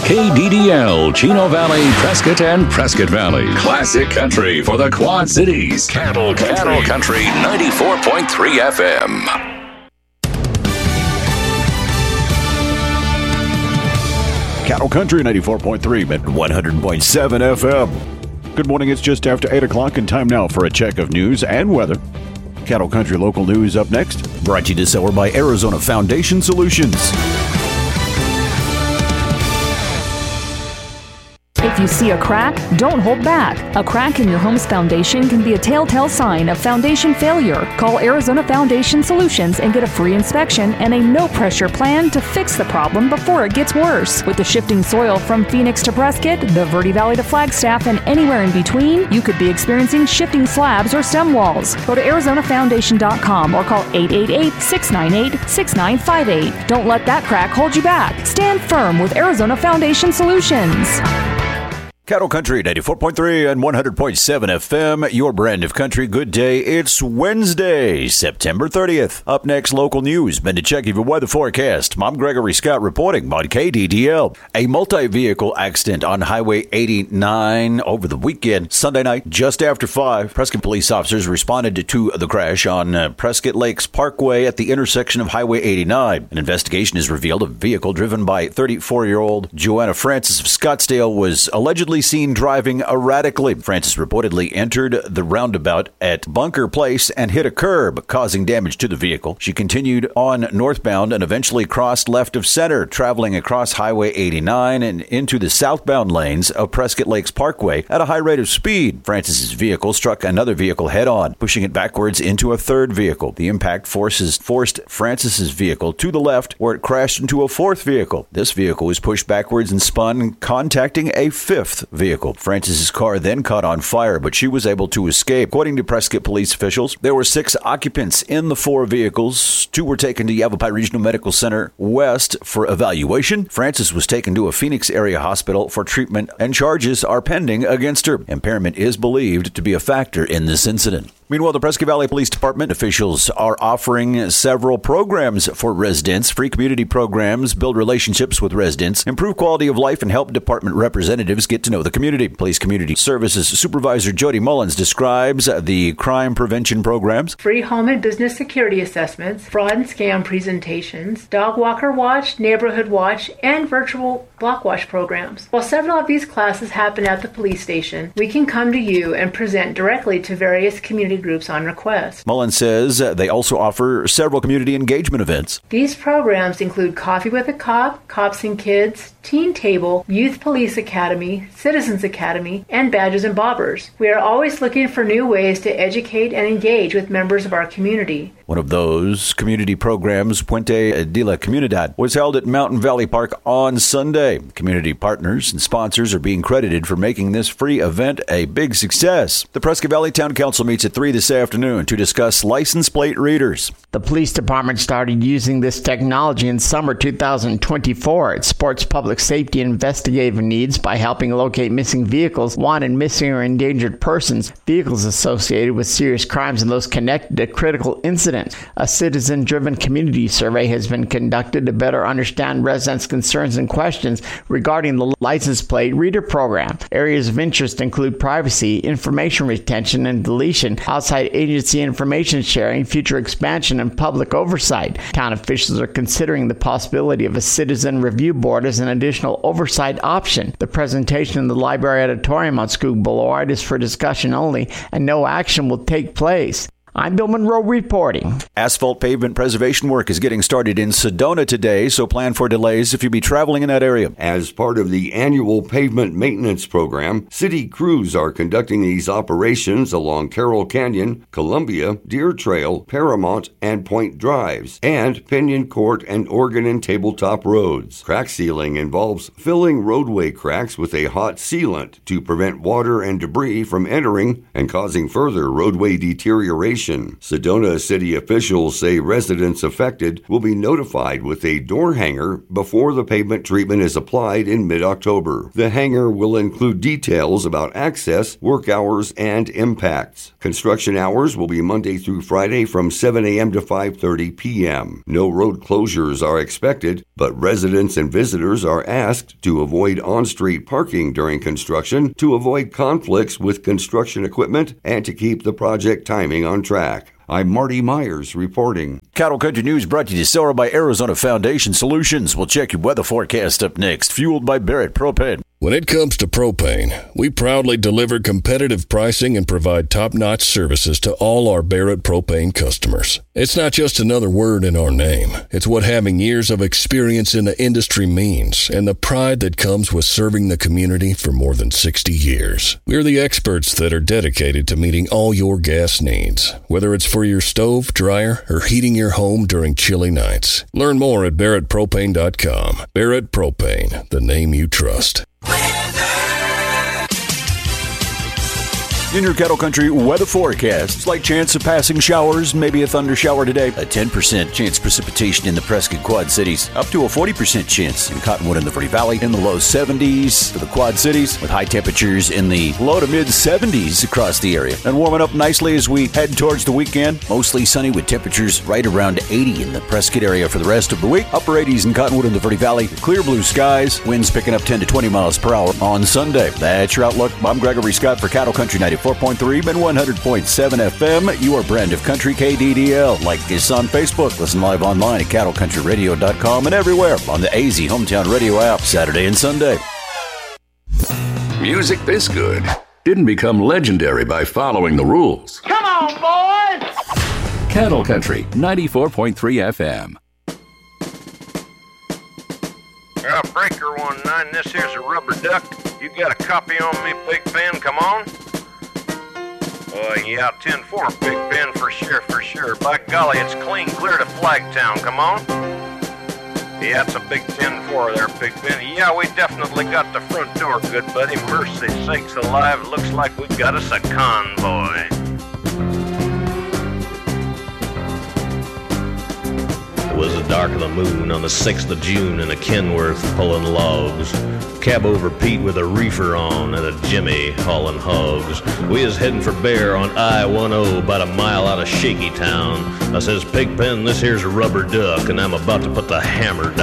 KDDL, Chino Valley, Prescott, and Prescott Valley. Classic country for the Quad Cities. Cattle Country 94.3 FM. Cattle Country 94.3 at 100.7 FM. Good morning. It's just after 8 o'clock and time now for a check of news and weather. Cattle Country local news up next. Brought to you this hour by Arizona Foundation Solutions. If you see a crack, don't hold back. A crack in your home's foundation can be a telltale sign of foundation failure. Call Arizona Foundation Solutions and get a free inspection and a no-pressure plan to fix the problem before it gets worse. With the shifting soil from Phoenix to Prescott, the Verde Valley to Flagstaff, and anywhere in between, you could be experiencing shifting slabs or stem walls. Go to ArizonaFoundation.com or call 888-698-6958. Don't let that crack hold you back. Stand firm with Arizona Foundation Solutions. Cattle Country 94.3 and 100.7 FM, your brand of country. Good day. It's Wednesday, September 30th. Up next, local news. Been to check your weather forecast. I'm Gregory Scott reporting on KDDL. A multi-vehicle accident on Highway 89 over the weekend. Sunday night, just after 5, Prescott police officers responded to the crash on Prescott Lakes Parkway at the intersection of Highway 89. An investigation has revealed a vehicle driven by 34-year-old Joanna Francis of Scottsdale was allegedly seen driving erratically. Francis reportedly entered the roundabout at Bunker Place and hit a curb, causing damage to the vehicle. She continued on northbound and eventually crossed left of center, traveling across Highway 89 and into the southbound lanes of Prescott Lakes Parkway at a high rate of speed. Francis's vehicle struck another vehicle head-on, pushing it backwards into a third vehicle. The impact forced Francis's vehicle to the left, where it crashed into a fourth vehicle. This vehicle was pushed backwards and spun, contacting a fifth vehicle. Francis's car then caught on fire, but she was able to escape. According to Prescott police officials, there were 6 occupants in the 4 vehicles. 2 were taken to Yavapai Regional Medical Center West for evaluation. Francis was taken to a Phoenix area hospital for treatment, and charges are pending against her. Impairment is believed to be a factor in this incident. Meanwhile, the Prescott Valley Police Department officials are offering several programs for residents. Free community programs build relationships with residents, improve quality of life, and help department representatives get to know the community. Police Community Services Supervisor Jody Mullins describes the crime prevention programs. Free home and business security assessments, fraud and scam presentations, dog walker watch, neighborhood watch, and virtual block watch programs. While several of these classes happen at the police station, we can come to you and present directly to various community groups on request. Mullins says they also offer several community engagement events. These programs include Coffee with a Cop, Cops and Kids, Teen Table, Youth Police Academy, Citizens Academy, and Badgers and Bobbers. We are always looking for new ways to educate and engage with members of our community. One of those community programs, Puente de la Comunidad, was held at Mountain Valley Park on Sunday. Community partners and sponsors are being credited for making this free event a big success. The Prescott Valley Town Council meets at 3 this afternoon to discuss license plate readers. The police department started using this technology in summer 2024. It supports public safety and investigative needs by helping locate missing vehicles, wanted missing or endangered persons, vehicles associated with serious crimes, and those connected to critical incidents. A citizen-driven community survey has been conducted to better understand residents' concerns and questions regarding the license plate reader program. Areas of interest include privacy, information retention and deletion, outside agency information sharing, future expansion, and public oversight. Town officials are considering the possibility of a citizen review board as an additional oversight option. The presentation in the library auditorium on Schuylkill Boulevard is for discussion only, and no action will take place. I'm Bill Monroe reporting. Asphalt pavement preservation work is getting started in Sedona today, so plan for delays if you'll be traveling in that area. As part of the annual pavement maintenance program, city crews are conducting these operations along Carroll Canyon, Columbia, Deer Trail, Paramount, and Point Drives, and Pinion Court and Oregon and Tabletop roads. Crack sealing involves filling roadway cracks with a hot sealant to prevent water and debris from entering and causing further roadway deterioration operation. Sedona city officials say residents affected will be notified with a door hanger before the pavement treatment is applied in mid-October. The hanger will include details about access, work hours, and impacts. Construction hours will be Monday through Friday from 7 a.m. to 5:30 p.m. No road closures are expected, but residents and visitors are asked to avoid on-street parking during construction to avoid conflicts with construction equipment and to keep the project timing on track. I'm Marty Myers reporting. Cattle Country News brought to you this hour by Arizona Foundation Solutions. We'll check your weather forecast up next, fueled by Barrett Propane. When it comes to propane, we proudly deliver competitive pricing and provide top-notch services to all our Barrett Propane customers. It's not just another word in our name. It's what having years of experience in the industry means, and the pride that comes with serving the community for more than 60 years. We're the experts that are dedicated to meeting all your gas needs, whether it's for your stove, dryer, or heating your home during chilly nights. Learn more at barrettpropane.com. Barrett Propane, the name you trust. In your Cattle Country weather forecast, slight chance of passing showers, maybe a thunder shower today. A 10% chance precipitation in the Prescott Quad Cities. Up to a 40% chance in Cottonwood and the Verde Valley. In the low 70s for the Quad Cities, with high temperatures in the low to mid 70s across the area. And warming up nicely as we head towards the weekend. Mostly sunny with temperatures right around 80 in the Prescott area for the rest of the week. Upper 80s in Cottonwood and the Verde Valley. Clear blue skies. Winds picking up 10 to 20 miles per hour on Sunday. That's your outlook. I'm Gregory Scott for Cattle Country 94.3 and 100.7 FM, your brand of country KDDL. Like us on Facebook. Listen live online at cattlecountryradio.com and everywhere on the AZ Hometown Radio app, Saturday and Sunday. Music this good didn't become legendary by following the rules. Come on, boys! Cattle Country 94.3 FM. Breaker 19, this here's a rubber duck. You got a copy on me, Big Ben? Come on. Yeah, 10-4, Big Ben, for sure. By golly, it's clean clear to Flagtown. Come on. Yeah, it's a big 10-4 there, Big Ben. Yeah, we definitely got the front door, good buddy. Mercy sakes alive, looks like we got us a convoy. It was the dark of the moon on the 6th of June in a Kenworth pulling logs. Cab over Pete with a reefer on and a Jimmy hauling hogs. We is heading for Bear on I-10 about a mile out of Shaky Town. I says, Pigpen, this here's a rubber duck and I'm about to put the hammer down.